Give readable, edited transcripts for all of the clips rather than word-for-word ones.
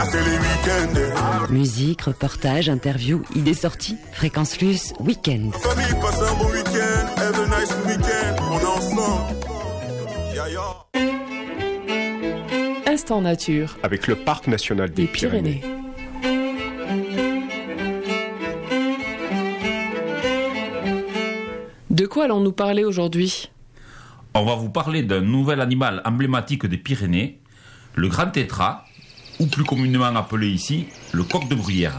Musique, reportage, interview, idées sorties, Fréquence Plus, week-end. Famille, passe un bon week-end, have a nice week-end, on est ensemble. Instant nature. Avec le Parc national des Pyrénées. De quoi allons-nous parler aujourd'hui ? On va vous parler d'un nouvel animal emblématique des Pyrénées, le grand tétras, ou plus communément appelé ici, le coq de bruyère.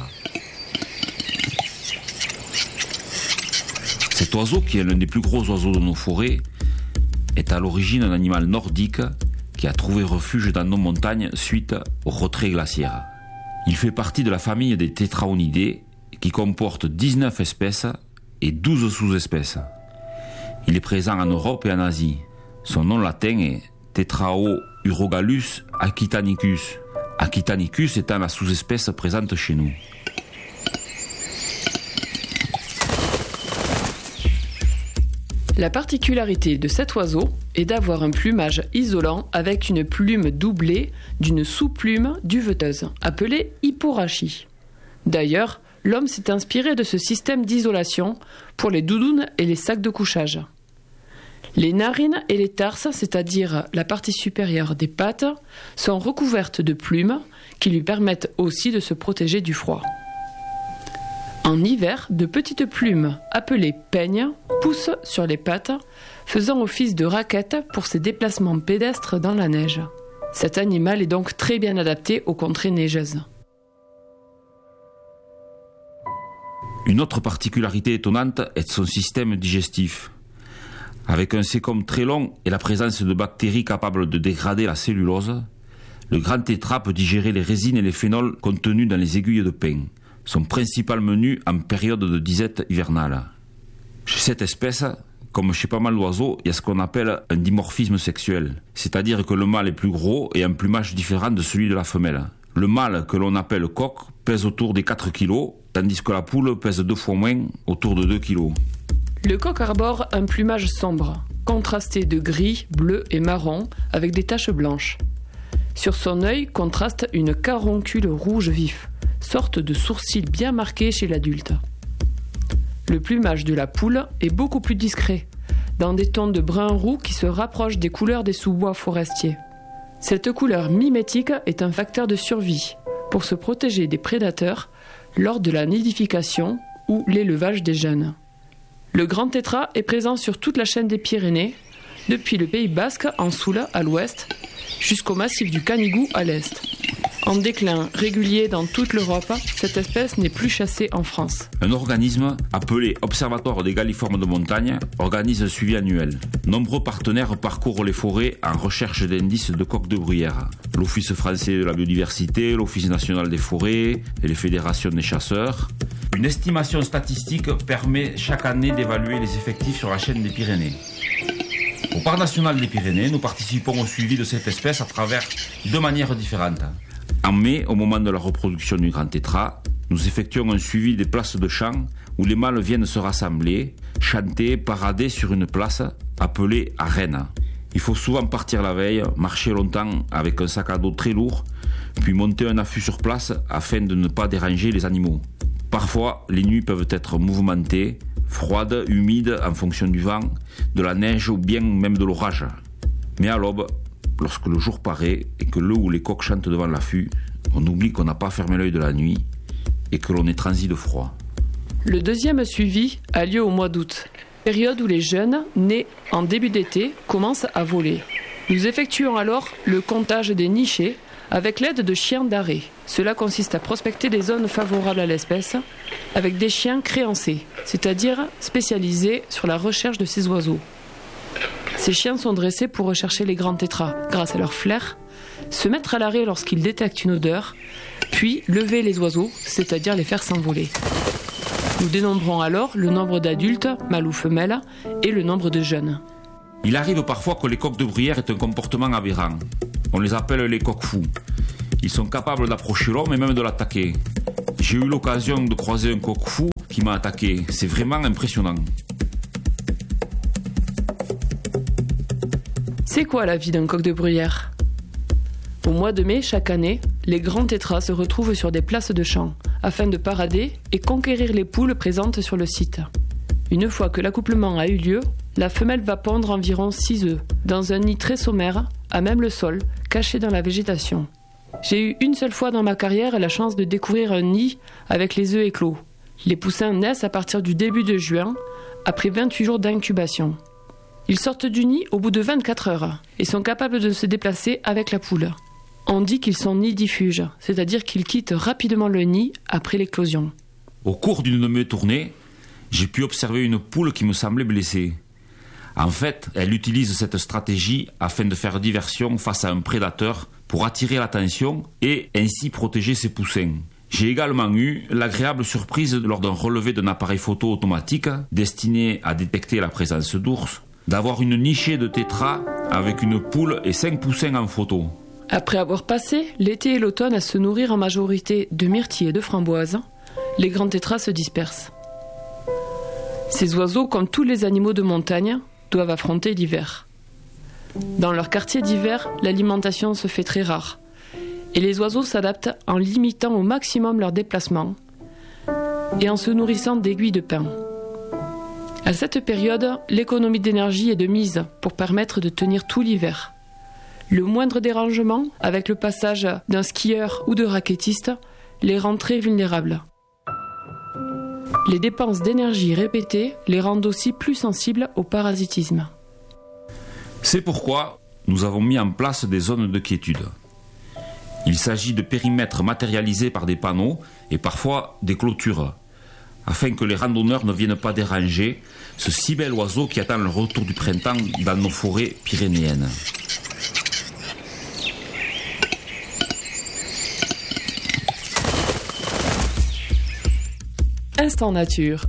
Cet oiseau, qui est l'un des plus gros oiseaux de nos forêts, est à l'origine un animal nordique qui a trouvé refuge dans nos montagnes suite au retrait glaciaire. Il fait partie de la famille des tétraonidés qui comporte 19 espèces et 12 sous-espèces. Il est présent en Europe et en Asie. Son nom latin est Tetrao-Urogalus aquitanicus. Aquitanicus étant la sous-espèce présente chez nous. La particularité de cet oiseau est d'avoir un plumage isolant avec une plume doublée d'une sous-plume duveteuse, appelée hipporachie. D'ailleurs, l'homme s'est inspiré de ce système d'isolation pour les doudounes et les sacs de couchage. Les narines et les tarses, c'est-à-dire la partie supérieure des pattes, sont recouvertes de plumes qui lui permettent aussi de se protéger du froid. En hiver, de petites plumes, appelées peignes, poussent sur les pattes, faisant office de raquettes pour ses déplacements pédestres dans la neige. Cet animal est donc très bien adapté aux contrées neigeuses. Une autre particularité étonnante est son système digestif. Avec un sécom très long et la présence de bactéries capables de dégrader la cellulose, le grand tétras peut digérer les résines et les phénols contenus dans les aiguilles de pin, son principal menu en période de disette hivernale. Chez cette espèce, comme chez pas mal d'oiseaux, il y a ce qu'on appelle un dimorphisme sexuel, c'est-à-dire que le mâle est plus gros et a un plumage différent de celui de la femelle. Le mâle, que l'on appelle coq, pèse autour des 4 kg, tandis que la poule pèse 2 fois moins, autour de 2 kg. Le coq arbore un plumage sombre, contrasté de gris, bleu et marron, avec des taches blanches. Sur son œil contraste une caroncule rouge vif, sorte de sourcil bien marqué chez l'adulte. Le plumage de la poule est beaucoup plus discret, dans des tons de brun roux qui se rapprochent des couleurs des sous-bois forestiers. Cette couleur mimétique est un facteur de survie pour se protéger des prédateurs lors de la nidification ou l'élevage des jeunes. Le grand tétras est présent sur toute la chaîne des Pyrénées, depuis le Pays Basque en Soule à l'ouest, jusqu'au massif du Canigou à l'est. En déclin régulier dans toute l'Europe, cette espèce n'est plus chassée en France. Un organisme appelé Observatoire des Galliformes de montagne organise un suivi annuel. Nombreux partenaires parcourent les forêts en recherche d'indices de coqs de bruyère. L'Office français de la biodiversité, l'Office national des forêts et les fédérations des chasseurs. Une estimation statistique permet chaque année d'évaluer les effectifs sur la chaîne des Pyrénées. Au Parc national des Pyrénées, nous participons au suivi de cette espèce à travers 2 manières différentes. En mai, au moment de la reproduction du grand tétras, nous effectuons un suivi des places de chant où les mâles viennent se rassembler, chanter, parader sur une place appelée arène. Il faut souvent partir la veille, marcher longtemps avec un sac à dos très lourd, puis monter un affût sur place afin de ne pas déranger les animaux. Parfois, les nuits peuvent être mouvementées, froides, humides en fonction du vent, de la neige ou bien même de l'orage. Mais à l'aube, lorsque le jour paraît et que le ou les coqs chantent devant l'affût, on oublie qu'on n'a pas fermé l'œil de la nuit et que l'on est transi de froid. Le deuxième suivi a lieu au mois d'août, période où les jeunes, nés en début d'été, commencent à voler. Nous effectuons alors le comptage des nichés avec l'aide de chiens d'arrêt. Cela consiste à prospecter des zones favorables à l'espèce avec des chiens créancés, c'est-à-dire spécialisés sur la recherche de ces oiseaux. Ces chiens sont dressés pour rechercher les grands tétras grâce à leur flair, se mettre à l'arrêt lorsqu'ils détectent une odeur, puis lever les oiseaux, c'est-à-dire les faire s'envoler. Nous dénombrons alors le nombre d'adultes, mâles ou femelles, et le nombre de jeunes. Il arrive parfois que les coqs de bruyère aient un comportement aberrant. On les appelle les coqs fous. Ils sont capables d'approcher l'homme et même de l'attaquer. J'ai eu l'occasion de croiser un coq fou qui m'a attaqué. C'est vraiment impressionnant. C'est quoi la vie d'un coq de bruyère ? Au mois de mai, chaque année, les grands tétras se retrouvent sur des places de champs afin de parader et conquérir les poules présentes sur le site. Une fois que l'accouplement a eu lieu, la femelle va pondre environ 6 œufs dans un nid très sommaire, à même le sol, caché dans la végétation. J'ai eu une seule fois dans ma carrière la chance de découvrir un nid avec les œufs éclos. Les poussins naissent à partir du début de juin, après 28 jours d'incubation. Ils sortent du nid au bout de 24 heures et sont capables de se déplacer avec la poule. On dit qu'ils sont nidifuges, c'est-à-dire qu'ils quittent rapidement le nid après l'éclosion. Au cours d'une de mes tournées, j'ai pu observer une poule qui me semblait blessée. En fait, elle utilise cette stratégie afin de faire diversion face à un prédateur pour attirer l'attention et ainsi protéger ses poussins. J'ai également eu l'agréable surprise lors d'un relevé d'un appareil photo automatique destiné à détecter la présence d'ours, d'avoir une nichée de tétras avec une poule et 5 poussins en photo. Après avoir passé l'été et l'automne à se nourrir en majorité de myrtilles et de framboises, les grands tétras se dispersent. Ces oiseaux, comme tous les animaux de montagne, doivent affronter l'hiver. Dans leur quartier d'hiver, l'alimentation se fait très rare et les oiseaux s'adaptent en limitant au maximum leurs déplacements et en se nourrissant d'aiguilles de pin. À cette période, l'économie d'énergie est de mise pour permettre de tenir tout l'hiver. Le moindre dérangement, avec le passage d'un skieur ou de raquettiste, les rend très vulnérables. Les dépenses d'énergie répétées les rendent aussi plus sensibles au parasitisme. C'est pourquoi nous avons mis en place des zones de quiétude. Il s'agit de périmètres matérialisés par des panneaux et parfois des clôtures, afin que les randonneurs ne viennent pas déranger ce si bel oiseau qui attend le retour du printemps dans nos forêts pyrénéennes. Instant Nature.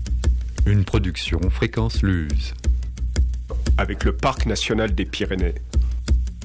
Une production Fréquence Luz. Avec le Parc national des Pyrénées.